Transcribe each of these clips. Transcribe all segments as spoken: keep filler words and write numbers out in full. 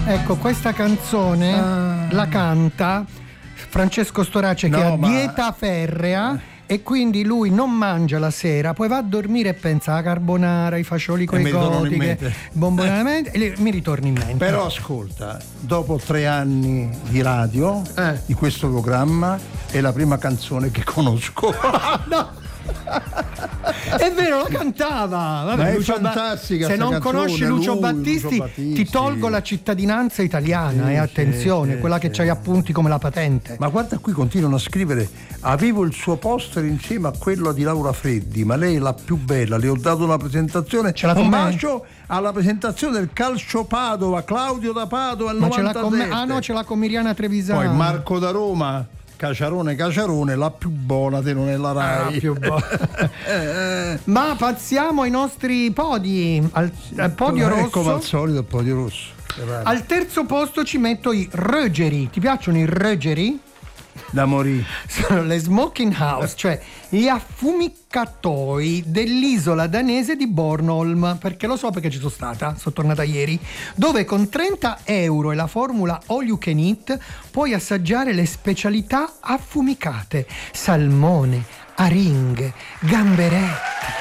Ecco, questa canzone ah. la canta Francesco Storace, che no, ha ma... dieta ferrea e quindi lui non mangia la sera, poi va a dormire e pensa alla carbonara, i fagioli coi goti, bombonare, e mi ritorna in mente. Però ascolta, dopo tre anni di radio, eh. di questo programma, è la prima canzone che conosco. No! È vero, la cantava. Vabbè, ma è Lucio fantastica. Ba- se non canzone, conosci Lucio, lui, Battisti, Lucio Battisti, ti tolgo la cittadinanza italiana. E eh, attenzione, sì, quella sì, che c'hai appunti come la patente. Ma guarda, qui continuano a scrivere: avevo il suo poster insieme a quello di Laura Freddi, ma lei è la più bella, le ho dato una presentazione. Ce l'ha un con bacio me? Alla presentazione del Calcio Padova, Claudio da Padova al ma novantasette. Ce l'ha con me? Ah no, ce l'ha con Miriana Trevisani. Poi Marco da Roma, Caciarone Caciarone, la più buona te non è la Rai. Ah, più buona. Ma passiamo ai nostri podi. Al, al podio rosso. Come al solito il podio rosso. Al terzo posto ci metto i Rögeri. Ti piacciono i Rögeri? Da morire. Sono le smoking house, cioè gli affumicatoi dell'isola danese di Bornholm, perché lo so, perché ci sono stata, sono tornata ieri, dove con trenta euro e la formula all you can eat puoi assaggiare le specialità affumicate: salmone, aringhe, gamberetti.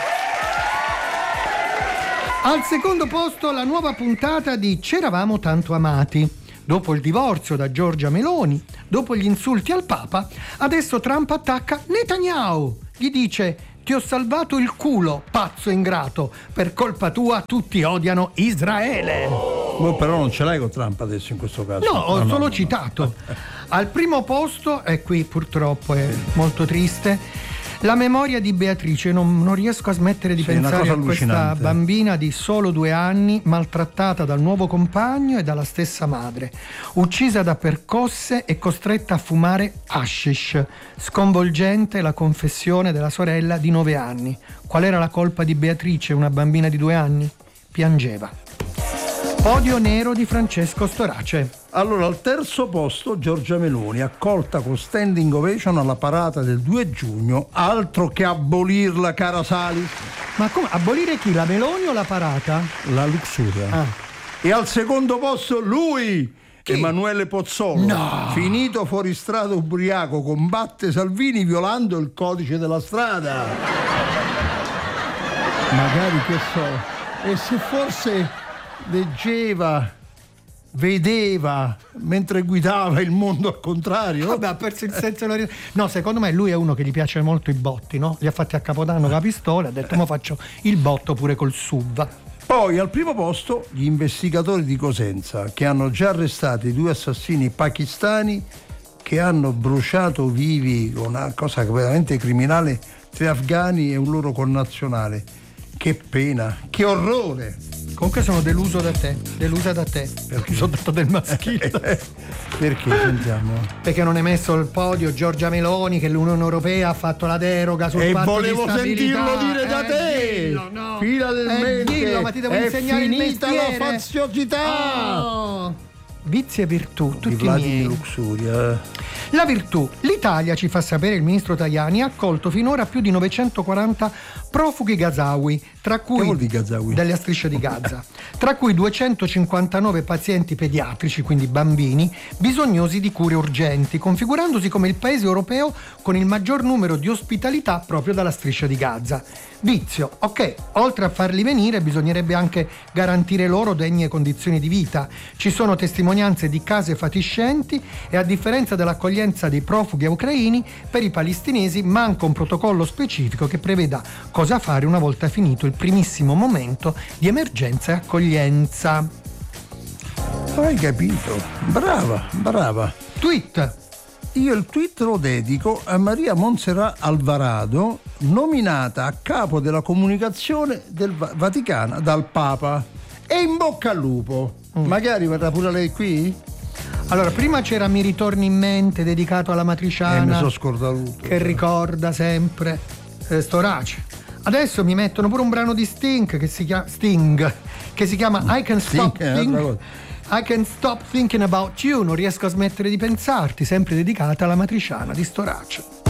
Al secondo posto la nuova puntata di C'eravamo tanto amati. Dopo il divorzio da Giorgia Meloni, dopo gli insulti al Papa, adesso Trump attacca Netanyahu. Gli dice: ti ho salvato il culo, pazzo ingrato, per colpa tua tutti odiano Israele. Oh, però non ce l'hai con Trump adesso in questo caso. No, ho no, solo no, citato. No. Al primo posto, e qui purtroppo è molto triste, la memoria di Beatrice. Non, non riesco a smettere di sì, pensare a questa bambina di solo due anni, maltrattata dal nuovo compagno e dalla stessa madre, uccisa da percosse e costretta a fumare hashish. Sconvolgente la confessione della sorella di nove anni. Qual era la colpa di Beatrice, una bambina di due anni? Piangeva. Podio nero di Francesco Storace. Allora, al terzo posto Giorgia Meloni, accolta con standing ovation alla parata del due giugno. Altro che abolirla, cara Sali. Ma come? Abolire chi? La Meloni o la parata? La Luxuria. Ah. E al secondo posto lui, chi? Emanuele Pozzolo. No. Finito fuori strada ubriaco, combatte Salvini violando il codice della strada. Magari, che so, e se forse leggeva, vedeva mentre guidava il mondo al contrario. Vabbè, ha perso il senso della... No, secondo me lui è uno che gli piace molto i botti, no? Li ha fatti a Capodanno con la pistola, ha detto mo faccio il botto pure col S U V. Poi al primo posto gli investigatori di Cosenza, che hanno già arrestato i due assassini pakistani che hanno bruciato vivi, una cosa veramente criminale, tre afghani e un loro connazionale. Che pena, che orrore. Comunque sono deluso da te, delusa da te, perché sono dato del maschile. Perché sentiamo? Perché non hai messo il podio Giorgia Meloni, che l'Unione Europea ha fatto la deroga sul e patto di stabilità. E volevo sentirlo dire da eh, te. Dillo, no. Finalmente eh, dillo, ma ti devo è insegnare finita il la mestiere. faziosità. Oh. Vizi e virtù, tutti di Vladimir miei. Luxuria. La virtù. L'Italia, ci fa sapere il ministro Tajani, ha accolto finora più di novecentoquaranta profughi gazawi, tra cui che vuol dire gazawi? Della striscia di Gaza, tra cui duecentocinquantanove pazienti pediatrici, quindi bambini, bisognosi di cure urgenti, configurandosi come il paese europeo con il maggior numero di ospitalità proprio dalla striscia di Gaza. Vizio, ok, oltre a farli venire bisognerebbe anche garantire loro degne condizioni di vita. Ci sono testimonianze di case fatiscenti e, a differenza dell'accoglienza dei profughi ucraini, per i palestinesi manca un protocollo specifico che preveda cosa fare una volta finito il primissimo momento di emergenza e accoglienza. Hai capito? Brava, brava. Tweet. Io il tweet lo dedico a Maria Montserrat Alvarado, nominata a capo della comunicazione del Va- Vaticana dal Papa. E in bocca al lupo. Mm. Magari verrà pure lei qui? Allora, prima c'era Mi ritorni in mente, dedicato alla matriciana. E mi sono scordato tutto. Che ricorda sempre eh, Storace. Adesso mi mettono pure un brano di Sting che si chiama Sting, che si chiama I Can Stop Think, I Can Stop Thinking About You. Non riesco a smettere di pensarti, sempre dedicata alla matriciana di Storace.